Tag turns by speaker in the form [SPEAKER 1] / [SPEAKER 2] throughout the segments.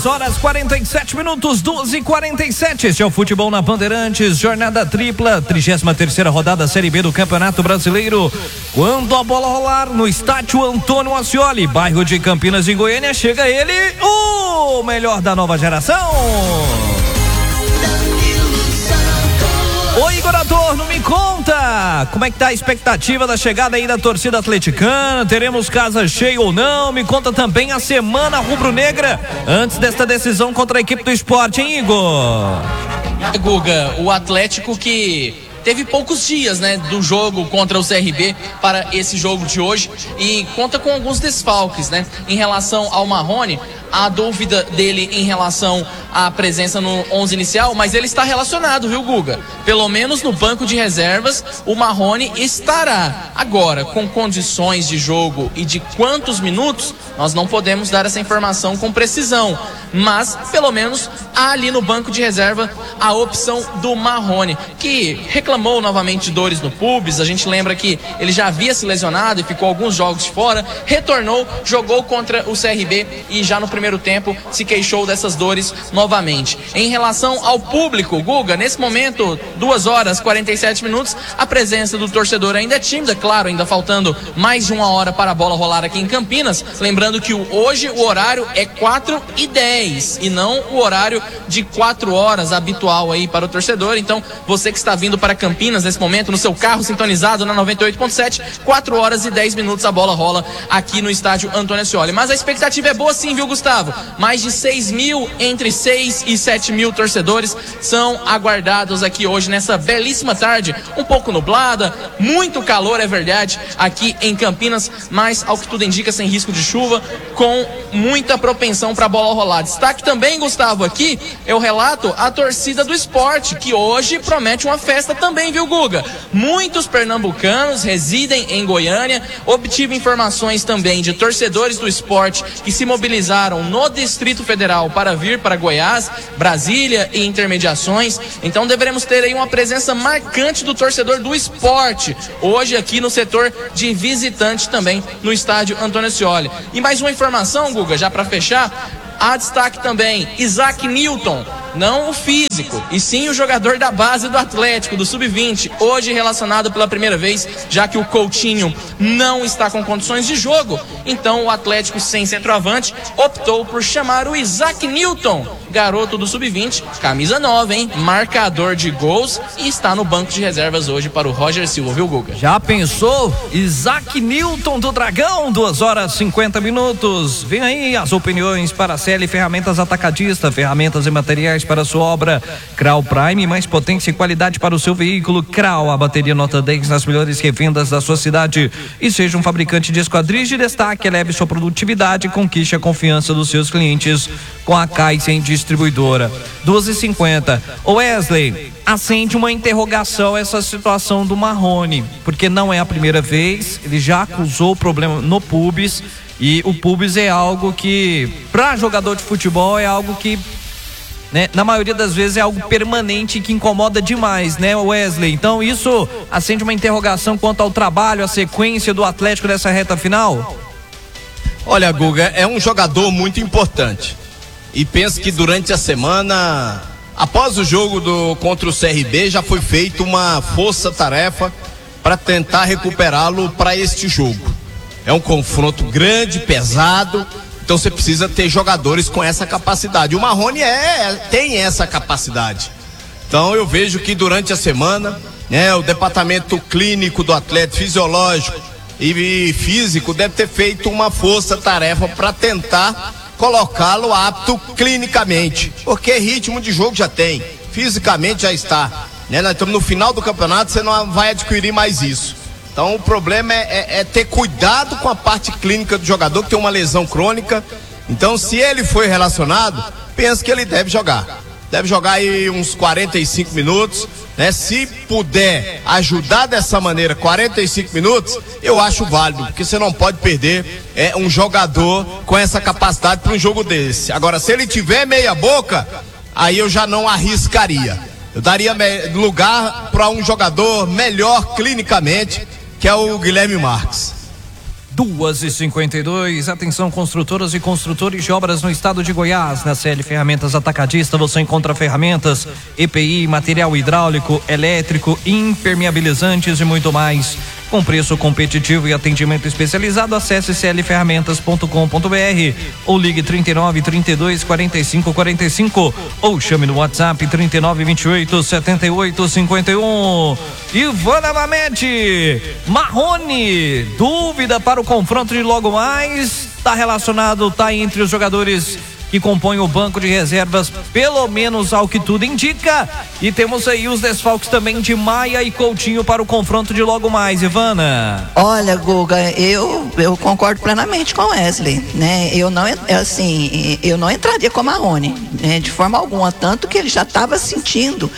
[SPEAKER 1] 2h47, 12h47. Este é o Futebol na Bandeirantes, jornada tripla, 33ª rodada Série B do Campeonato Brasileiro. Quando a bola rolar no estádio Antônio Ascioli, bairro de Campinas, em Goiânia, chega ele, o melhor da nova geração. Oi, Igor Adorno, me conta, como é que tá a expectativa da chegada aí da torcida atleticana? Teremos casa cheia ou não? Me conta também a semana rubro-negra antes desta decisão contra a equipe do Sport, hein, Igor?
[SPEAKER 2] Guga, o Atlético que teve poucos dias, né, do jogo contra o CRB para esse jogo de hoje e conta com alguns desfalques, né, em relação ao Marrone. A dúvida dele em relação à presença no 11 inicial, mas ele está relacionado, viu, Guga? Pelo menos no banco de reservas, o Marrone estará. Agora, com condições de jogo e de quantos minutos, nós não podemos dar essa informação com precisão. Mas, pelo menos, há ali no banco de reserva a opção do Marrone, que reclamou novamente de dores no pubis. A gente lembra que ele já havia se lesionado e ficou alguns jogos de fora, retornou, jogou contra o CRB e já no primeiro tempo se queixou dessas dores novamente. Em relação ao público, Guga, nesse momento, 2h47, a presença do torcedor ainda é tímida, claro, ainda faltando mais de 1 hora para a bola rolar aqui em Campinas. Lembrando que hoje o horário é 4h10 e não o horário de 4 horas habitual aí para o torcedor. Então, você que está vindo para Campinas nesse momento, no seu carro sintonizado na 98.7, 4h10 a bola rola aqui no estádio Antônio Ascioli. Mas a expectativa é boa sim, viu, Gustavo? Mais de 6 mil, entre 6 e 7 mil torcedores são aguardados aqui hoje nessa belíssima tarde, um pouco nublada, muito calor, é verdade, aqui em Campinas, mas ao que tudo indica, sem risco de chuva, com muita propensão para a bola rolar. Destaque também, Gustavo, aqui eu relato a torcida do Sport, que hoje promete uma festa também, viu, Guga? Muitos pernambucanos residem em Goiânia. Obtive informações também de torcedores do Sport que se mobilizaram no Distrito Federal para vir para Goiás, Brasília e intermediações. Então deveremos ter aí uma presença marcante do torcedor do Sport hoje aqui no setor de visitante também no estádio Antônio Ascioli. E mais uma informação, Guga, já para fechar, há destaque também Isaac Newton, não o físico, e sim o jogador da base do Atlético, do Sub-20, hoje relacionado pela primeira vez, já que o Coutinho não está com condições de jogo. Então o Atlético, sem centroavante, optou por chamar o Isaac Newton, garoto do Sub-20, camisa 9, hein? Marcador de gols, e está no banco de reservas hoje para o Roger Silva, viu, Guga?
[SPEAKER 1] Já pensou? Isaac Newton do Dragão, 2h50. Vem aí as opiniões para a CL Ferramentas Atacadista, ferramentas e materiais para a sua obra. Crau Prime, mais potência e qualidade para o seu veículo. Crau, a bateria nota 10 nas melhores revendas da sua cidade. E seja um fabricante de esquadrias de destaque, eleve sua produtividade e conquiste a confiança dos seus clientes com a Kaizen Distribuidora. 2h50. Wesley, acende uma interrogação essa situação do Marrone, porque não é a primeira vez, ele já acusou o problema no pubis, e o pubis é algo que, para jogador de futebol, é algo que, né, na maioria das vezes é algo permanente que incomoda demais, né, Wesley? Então isso acende uma interrogação quanto ao trabalho, a sequência do Atlético nessa reta final?
[SPEAKER 3] Olha, Guga, é um jogador muito importante e penso que durante a semana, após o jogo contra o CRB, já foi feita uma força-tarefa para tentar recuperá-lo para este jogo. É um confronto grande, pesado, então você precisa ter jogadores com essa capacidade. O Marrone tem essa capacidade. Então eu vejo que durante a semana, né, o departamento clínico do atleta, fisiológico e físico, deve ter feito uma força-tarefa para tentar colocá-lo apto clinicamente, porque ritmo de jogo já tem, fisicamente já está, né? Nós estamos no final do campeonato, você não vai adquirir mais isso. Então o problema é ter cuidado com a parte clínica do jogador que tem uma lesão crônica. Então se ele foi relacionado, penso que ele deve jogar. Deve jogar aí uns 45 minutos, né? Se puder ajudar dessa maneira 45 minutos, eu acho válido, porque você não pode perder um jogador com essa capacidade para um jogo desse. Agora, se ele tiver meia boca, aí eu já não arriscaria. Eu daria lugar para um jogador melhor clinicamente, que é o Guilherme Marques.
[SPEAKER 1] 2h52, atenção construtoras e construtores de obras no estado de Goiás. Na CL Ferramentas Atacadista você encontra ferramentas, EPI, material hidráulico, elétrico, impermeabilizantes e muito mais. Com preço competitivo e atendimento especializado, acesse clferramentas.com.br ou ligue 39 32 45 45 ou chame no WhatsApp 39 28 78 51. Ivana Mamed, Marrone, dúvida para o confronto de logo mais? Está relacionado, está entre os jogadores que compõem o banco de reservas, pelo menos ao que tudo indica. E temos aí os desfalques também de Maia e Coutinho para o confronto de logo mais, Ivana.
[SPEAKER 4] Olha, Guga, eu concordo plenamente com o Wesley, né? Eu não entraria com a Marrone, né? De forma alguma, tanto que ele já estava sentindo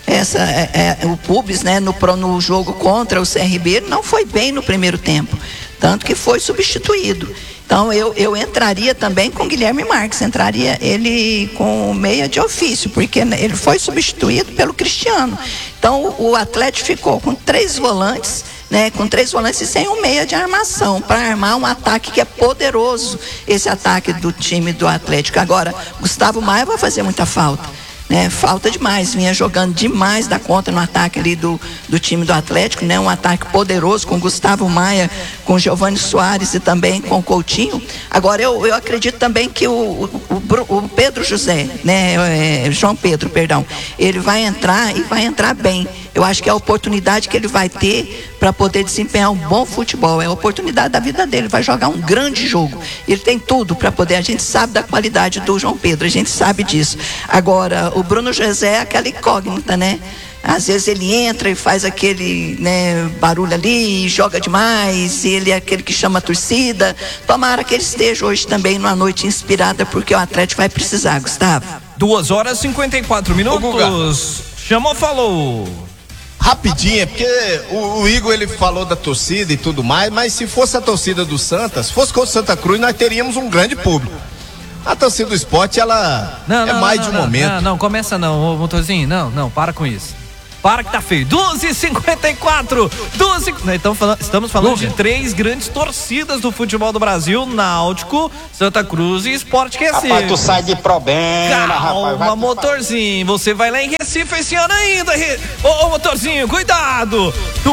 [SPEAKER 4] o Pubis, né? No jogo contra o CRB, ele não foi bem no primeiro tempo, tanto que foi substituído. Então eu entraria também com Guilherme Marques, entraria ele com meia de ofício, porque ele foi substituído pelo Cristiano. Então o Atlético ficou com 3 volantes, né, com 3 volantes e sem um meia de armação, para armar um ataque que é poderoso, esse ataque do time do Atlético. Agora, Gustavo Maia vai fazer muita falta, né? Falta demais, vinha jogando demais da conta no ataque ali do time do Atlético, né? Um ataque poderoso com Gustavo Maia, com Giovani Soares e também com Coutinho. Agora eu acredito também que o Pedro José, né? João Pedro, perdão, ele vai entrar e vai entrar bem. Eu acho que é a oportunidade que ele vai ter para poder desempenhar um bom futebol, é a oportunidade da vida dele, vai jogar um grande jogo, ele tem tudo para poder, a gente sabe da qualidade do João Pedro, a gente sabe disso. Agora, o Bruno José é aquela incógnita, né? Às vezes ele entra e faz aquele, né, barulho ali, joga demais, e ele é aquele que chama a torcida. Tomara que ele esteja hoje também numa noite inspirada, porque o Atlético vai precisar, Gustavo.
[SPEAKER 1] 2h54. Chamou, falou.
[SPEAKER 3] Rapidinho, é porque o Igor, ele falou da torcida e tudo mais, mas se fosse a torcida do Santos, se fosse contra o Santa Cruz, nós teríamos um grande público. A torcida do Esporte, ela mais de um momento.
[SPEAKER 1] Não, começa não, motorzinho, não, para com isso. Para que tá feio. 2h54. Estamos falando de 3 grandes torcidas do futebol do Brasil: Náutico, Santa Cruz e Sport Recife.
[SPEAKER 5] Rapaz, tu sai de problema,
[SPEAKER 1] rapaz. Calma, motorzinho. Você vai lá em Recife esse ano ainda. Ô, motorzinho, cuidado.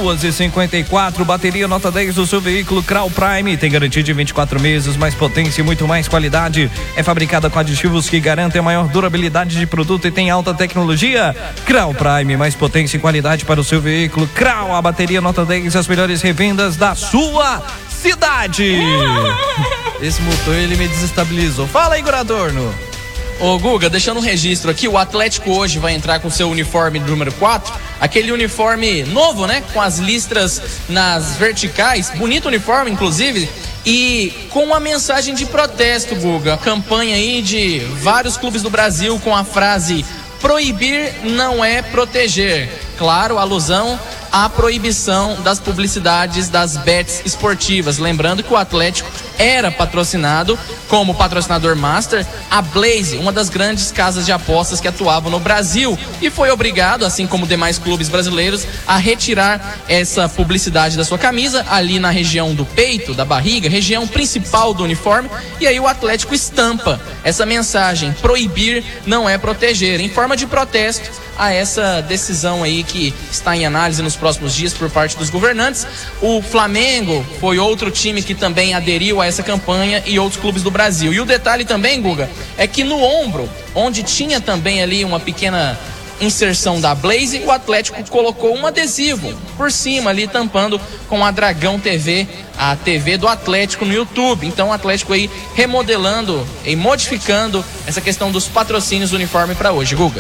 [SPEAKER 1] 2h54. Bateria nota 10 do seu veículo Crau Prime. Tem garantia de 24 meses, mais potência e muito mais qualidade. É fabricada com aditivos que garantem a maior durabilidade de produto e tem alta tecnologia. Crau Prime, mais potência e qualidade para o seu veículo. Crau, a bateria nota 10, as melhores revendas da sua cidade. Esse motor, ele me desestabilizou. Fala aí, Igor Adorno.
[SPEAKER 2] Ô Guga, deixando um registro aqui, o Atlético hoje vai entrar com seu uniforme número 4, aquele uniforme novo, né? Com as listras nas verticais, bonito uniforme, inclusive, e com uma mensagem de protesto, Guga. A campanha aí de vários clubes do Brasil com a frase: proibir não é proteger. Claro, alusão à proibição das publicidades das bets esportivas. Lembrando que o Atlético era patrocinado como patrocinador master a Blaze, uma das grandes casas de apostas que atuavam no Brasil, e foi obrigado, assim como demais clubes brasileiros, a retirar essa publicidade da sua camisa ali na região do peito, da barriga, região principal do uniforme. E aí o Atlético estampa essa mensagem: proibir não é proteger, em forma de protesto a essa decisão aí que está em análise nos próximos dias por parte dos governantes. O Flamengo foi outro time que também aderiu a essa campanha, e outros clubes do Brasil. E o detalhe também, Guga, é que no ombro, onde tinha também ali uma pequena inserção da Blaze, o Atlético colocou um adesivo por cima ali, tampando com a Dragão TV, a TV do Atlético no YouTube. Então o Atlético aí remodelando e modificando essa questão dos patrocínios do uniforme para hoje, Guga.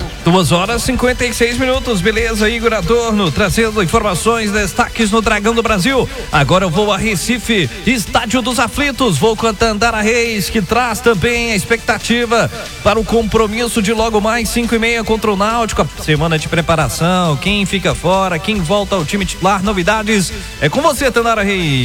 [SPEAKER 1] 2h56. Beleza, Igor Adorno trazendo informações, destaques no Dragão do Brasil. Agora eu vou a Recife, Estádio dos Aflitos. Vou com a Tandara Reis, que traz também a expectativa para o compromisso de logo mais 5h30 contra o Náutico. Semana de preparação, quem fica fora, quem volta ao time titular, novidades. É com você, Tandara Reis.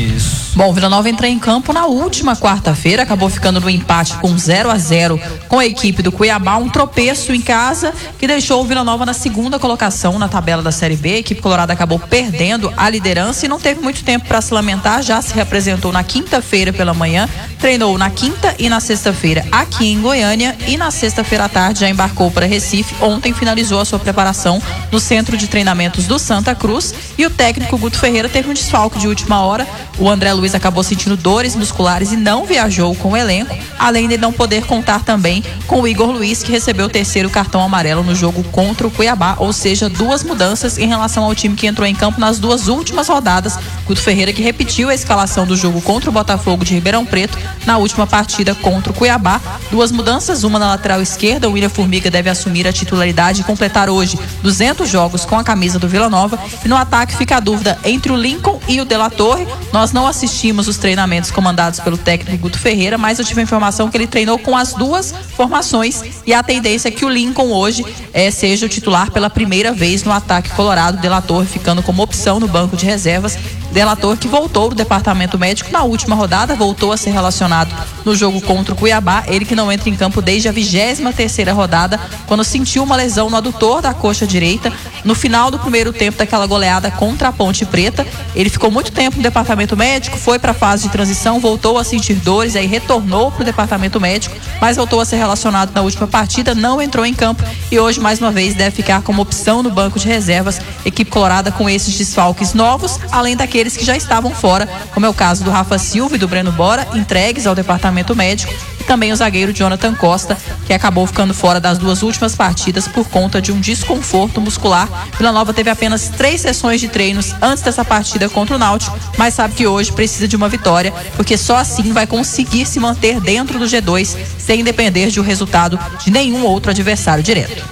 [SPEAKER 6] Bom, o Vila Nova entrou em campo na última quarta-feira, acabou ficando no empate com 0-0 com a equipe do Cuiabá, um tropeço em casa que deixou o Vila Nova na segunda colocação na tabela da Série B. A equipe colorada acabou perdendo a liderança e não teve muito tempo para se lamentar, já se representou na quinta-feira pela manhã, treinou na quinta e na sexta-feira aqui em Goiânia e na sexta-feira à tarde já embarcou para Recife. Ontem finalizou a sua preparação no centro de treinamentos do Santa Cruz e o técnico Guto Ferreira teve um desfalque de última hora. O André Luiz acabou sentindo dores musculares e não viajou com o elenco, além de não poder contar também com o Igor Luiz, que recebeu o terceiro cartão amarelo no jogo contra o Cuiabá, ou seja, 2 mudanças em relação ao time que entrou em campo nas 2 últimas rodadas. Guto Ferreira que repetiu a escalação do jogo contra o Botafogo de Ribeirão Preto na última partida contra o Cuiabá. 2 mudanças, uma na lateral esquerda, o William Formiga deve assumir a titularidade e completar hoje 200 jogos com a camisa do Vila Nova, e no ataque fica a dúvida entre o Lincoln e o De La Torre. Nós não assistimos os treinamentos comandados pelo técnico Guto Ferreira, mas eu tive a informação que ele treinou com as 2 formações e a tendência é que o Lincoln hoje seja o titular pela primeira vez no ataque colorado, De La Torre ficando como opção no banco de reservas. De La Torre que voltou do departamento médico na última rodada, voltou a ser relacionado no jogo contra o Cuiabá, ele que não entra em campo desde a 23ª rodada, quando sentiu uma lesão no adutor da coxa direita, no final do primeiro tempo daquela goleada contra a Ponte Preta. Ele ficou muito tempo no departamento médico, foi para a fase de transição, voltou a sentir dores, aí retornou para o departamento médico, mas voltou a ser relacionado na última partida, não entrou em campo e hoje mais uma vez deve ficar como opção no banco de reservas. Equipe colorada com esses desfalques novos, além daqueles que já estavam fora, como é o caso do Rafa Silva e do Breno Bora, entregues ao departamento médico, e também o zagueiro Jonathan Costa, que acabou ficando fora das 2 últimas partidas por conta de um desconforto muscular. Vila Nova teve apenas 3 sessões de treinos antes dessa partida contra o Náutico, mas sabe que hoje precisa de uma vitória, porque só assim vai conseguir se manter dentro do G2, sem depender de um resultado de nenhum outro adversário direto.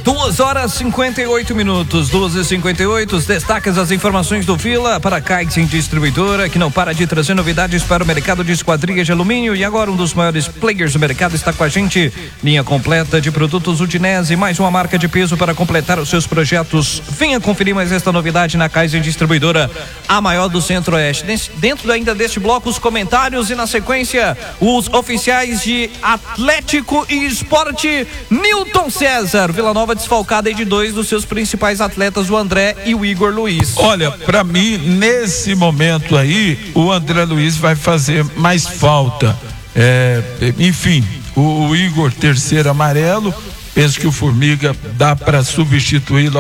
[SPEAKER 1] 2h58, 2h58, os destaques das informações do Vila para a Kaizen Distribuidora, que não para de trazer novidades para o mercado de esquadrias de alumínio, e agora um dos maiores players do mercado está com a gente. Linha completa de produtos Udinese, mais uma marca de peso para completar os seus projetos. Venha conferir mais esta novidade na Kaizen Distribuidora, a maior do Centro-Oeste. Dentro ainda deste bloco, os comentários e na sequência, os oficiais de Atlético e Esporte. Newton César, Vila Nova desfalcada de 2 dos seus principais atletas, o André e o Igor Luiz.
[SPEAKER 7] Olha, para mim, nesse momento aí, o André Luiz vai fazer mais falta. Enfim, o Igor, terceiro amarelo, penso que o Formiga dá para substituir